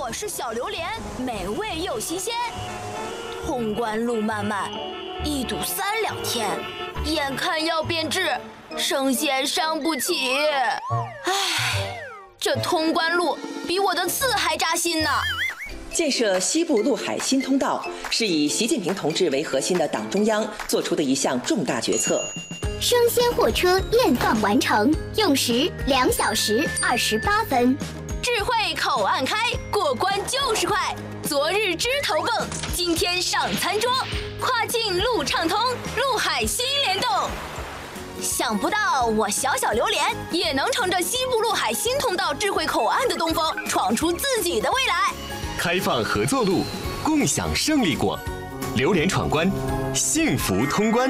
我是小榴莲，美味又新鲜。通关路漫漫，一堵3两天，眼看要变质，生鲜伤不起。唉，这通关路比我的刺还扎心呢。 建设西部陆海新通道是以习近平同志为核心的党中央做出的一项重大决策。 生鲜货车验放完成，用时2小时28分。 智慧口岸开，过关就是快。昨日枝头蹦，今天上餐桌。跨境路畅通，陆海新联动。想不到我小榴莲也能乘着西部陆海新通道智慧口岸的东风，闯出自己的未来。 开放合作路，共享胜利果。榴莲闯关，幸福通关。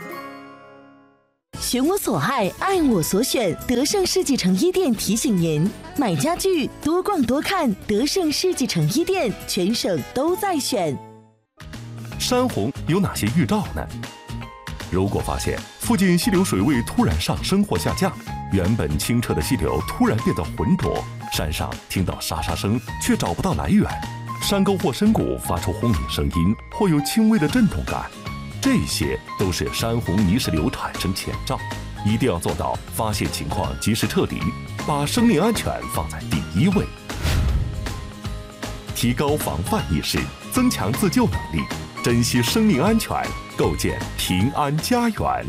选我所爱，爱我所选。德胜世纪城一店提醒您：买家具多逛多看，德胜世纪城一店全省都在选。 山洪有哪些预兆呢？如果发现附近溪流水位突然上升或下降，原本清澈的溪流突然变得浑浊，山上听到沙沙声却找不到来源，山沟或深谷发出轰鸣声音或有轻微的震动感，这些都是山洪泥石流产生前兆，一定要做到发现情况及时撤离，把生命安全放在第一位。提高防范意识，增强自救能力，珍惜生命安全，构建平安家园。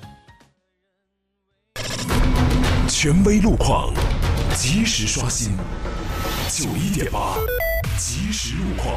权威路况，及时刷新。91.8，及时路况。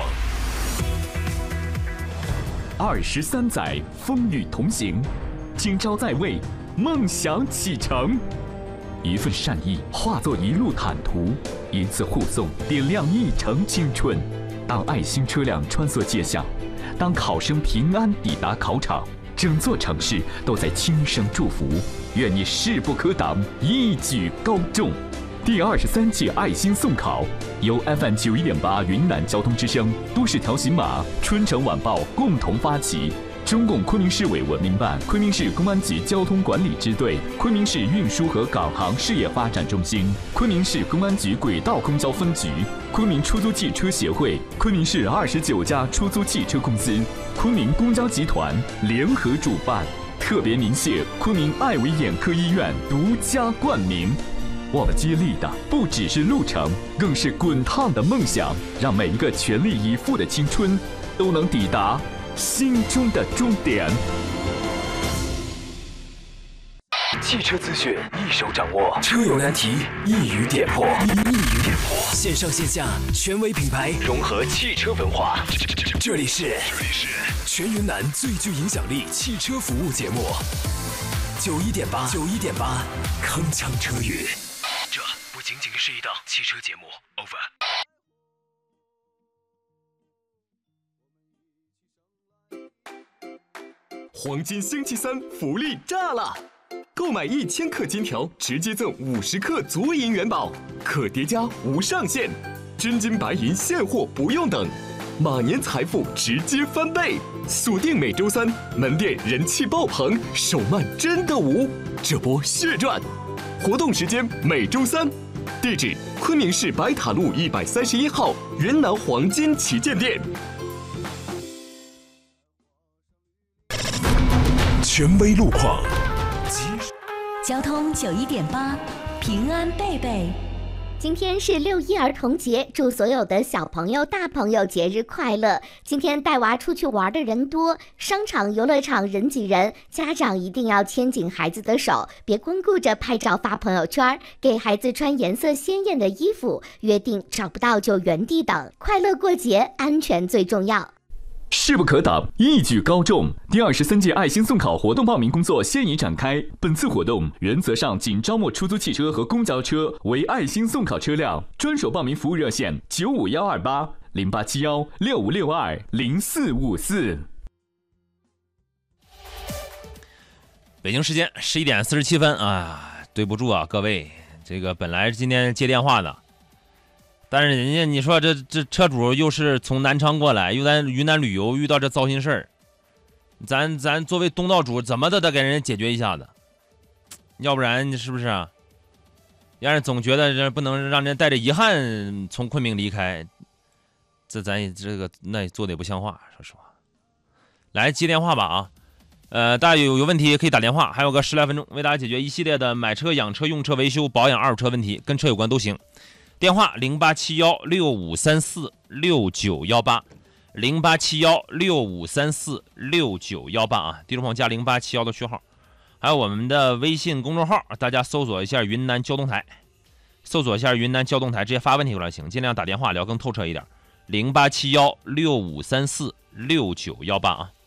23载风雨同行，今朝在位，梦想启程。一份善意化作一路坦途，一次护送点亮一程青春。当爱心车辆穿梭街巷，当考生平安抵达考场，整座城市都在轻声祝福。愿你势不可挡，一举高中。第23届爱心送考由 FM 91.8云南交通之声、都市调行码、春城晚报共同发起。中共昆明市委文明办、昆明市公安局交通管理支队、昆明市运输和港航事业发展中心、昆明市公安局轨道公交分局、昆明出租汽车协会、昆明市29家出租汽车公司、昆明公交集团联合主办，特别鸣谢昆明爱维眼科医院独家冠名。我们接力的不只是路程，更是滚烫的梦想，让每一个全力以赴的青春都能抵达心中的终点。 汽车资讯一手掌握，车友难题一语点破。线上线下权威品牌融合汽车文化，这里是全云南最具影响力汽车服务节目91.8，铿锵车语。这不仅仅是一档汽车节目 ，over。 黄金星期三福利炸了！购买1000克金条，直接赠50克足银元宝，可叠加无上限，真金白银现货不用等，马年财富直接翻倍！锁定每周三，门店人气爆棚，手慢真的无，这波血赚！活动时间每周三，地址昆明市白塔路131号云南黄金旗舰店。 权威路况， 交通91.8，平安贝贝。 今天是6·1儿童节，祝所有的小朋友、大朋友节日快乐！今天带娃出去玩的人多，商场、游乐场人挤人，家长一定要牵紧孩子的手，别光顾着拍照发朋友圈，给孩子穿颜色鲜艳的衣服，约定找不到就原地等。快乐过节，安全最重要。 势不可挡，一举高中。第23届爱心送考活动报名工作现已展开。本次活动原则上仅招募出租汽车和公交车为爱心送考车辆，专属报名服务热线95128-0871-6562-0454。 北京时间11点47分啊，对不住啊，各位，这个本来今天接电话的。但是人家你说这车主又是从南昌过来，又在云南旅游，遇到这糟心事儿，咱作为东道主怎么都得给人家解决一下子，要不然是不是啊？让人总觉得这不能让人带着遗憾从昆明离开， 咱也这个那也做的也不像话，说实话。来接电话吧啊！大家有问题可以打电话，还有个10来分钟为大家解决一系列的买车、养车、用车、维修、保养、二手车问题，跟车有关都行。电话087165346918，087165346918啊，听众朋友加0871的序号，还有我们的微信公众号，大家搜索一下云南交通台，直接发问题过来行，尽量打电话聊更透彻一点，087165346918啊。